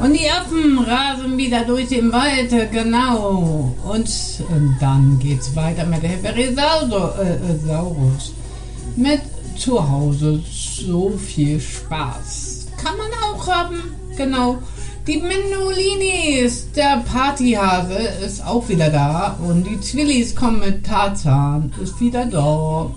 Und die Affen rasen wieder durch den Wald, genau. Und dann geht's weiter mit der Heferesaurus. Mit zu Hause so viel Spaß. Kann man auch haben, genau. Die Mendolinis, der Partyhase, ist auch wieder da. Und die Zwillis kommen mit Tarzan, ist wieder da.